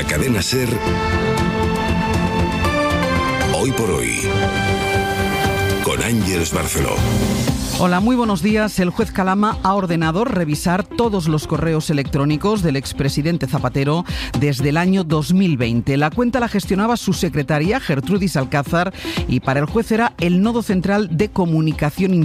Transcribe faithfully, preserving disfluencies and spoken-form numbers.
la cadena SER, Hoy por Hoy, con Ángeles Barceló. Hola, muy buenos días. El juez Calama ha ordenado revisar todos los correos electrónicos del expresidente Zapatero desde el año dos mil veinte. La cuenta la gestionaba su secretaria, Gertrudis Alcázar, y para el juez era el nodo central de comunicación